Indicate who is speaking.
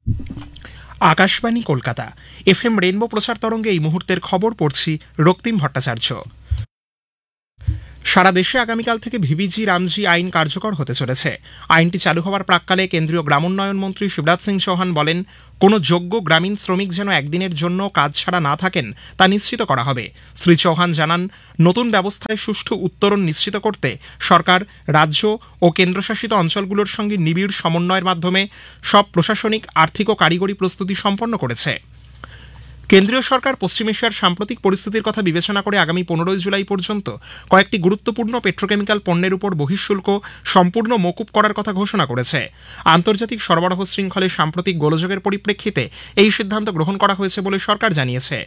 Speaker 1: Akashvani Kolkata, FM rainbow প্রচার তরঙ্গে এই মুহূর্তের খবর পড়ছি রক্তিম ভট্টাচার্য। সারা দেশে আগামীকাল থেকে ভিবিজি রামজি আইন কার্যকর হতে চলেছে। আইনটি চালু হওয়ার প্রাক্কালে কেন্দ্রীয় গ্রামোন্নয়ন মন্ত্রী শিবরাজ সিং চৌহান বলেন, কোনো যোগ্য গ্রামীণ শ্রমিক যেন একদিনের জন্য কাজ ছাড়া না থাকেন তা নিশ্চিত করা হবে। শ্রী চৌহান জানান, নতুন ব্যবস্থায় সুষ্ঠু উত্তরণ নিশ্চিত করতে সরকার রাজ্য ও কেন্দ্রশাসিত অঞ্চলগুলোর সঙ্গে নিবিড় সমন্বয়ের মাধ্যমে সব প্রশাসনিক, আর্থিক ও কারিগরি প্রস্তুতি সম্পন্ন করেছে। কেন্দ্রীয় সরকার পশ্চিম এশিয়ার সাম্প্রতিক পরিস্থিতির কথা বিবেচনা করে আগামী 15 জুলাই পর্যন্ত কয়েকটি গুরুত্বপূর্ণ পেট্রোকেমিক্যাল পণ্যের উপর বহিঃশুল্ক সম্পূর্ণ মকুব করার কথা ঘোষণা করেছে। আন্তর্জাতিক সরবরাহ শৃঙ্খলে সাম্প্রতিক গোলযোগের পরিপ্রেক্ষিতে এই সিদ্ধান্ত গ্রহণ করা হয়েছে বলে সরকার জানিয়েছে।